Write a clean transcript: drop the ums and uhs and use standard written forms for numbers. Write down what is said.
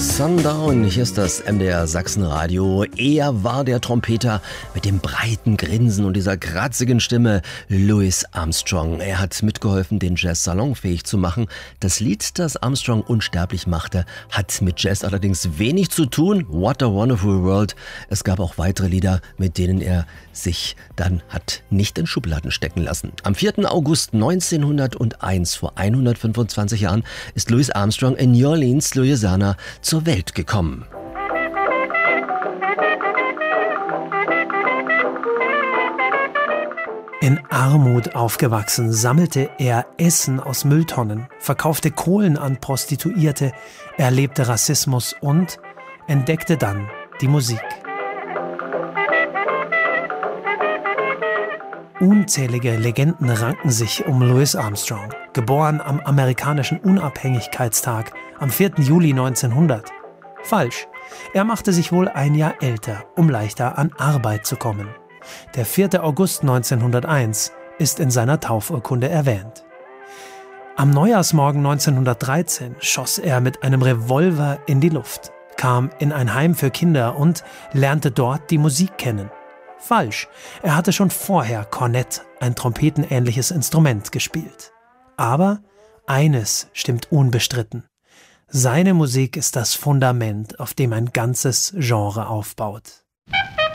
Sundown, hier ist das MDR Sachsenradio. Er war der Trompeter mit dem breiten Grinsen und dieser kratzigen Stimme, Louis Armstrong. Er hat mitgeholfen, den Jazz salonfähig zu machen. Das Lied, das Armstrong unsterblich machte, hat mit Jazz allerdings wenig zu tun. What a Wonderful World. Es gab auch weitere Lieder, mit denen er sich dann hat nicht in Schubladen stecken lassen. Am 4. August 1901, vor 125 Jahren, ist Louis Armstrong in New Orleans, Louisiana, zur Welt gekommen. In Armut aufgewachsen, sammelte er Essen aus Mülltonnen, verkaufte Kohlen an Prostituierte, erlebte Rassismus und entdeckte dann die Musik. Unzählige Legenden ranken sich um Louis Armstrong, geboren am amerikanischen Unabhängigkeitstag am 4. Juli 1900. Falsch, er machte sich wohl ein Jahr älter, um leichter an Arbeit zu kommen. Der 4. August 1901 ist in seiner Taufurkunde erwähnt. Am Neujahrsmorgen 1913 schoss er mit einem Revolver in die Luft, kam in ein Heim für Kinder und lernte dort die Musik kennen. Falsch, er hatte schon vorher Kornett, ein trompetenähnliches Instrument, gespielt. Aber eines stimmt unbestritten. Seine Musik ist das Fundament, auf dem ein ganzes Genre aufbaut.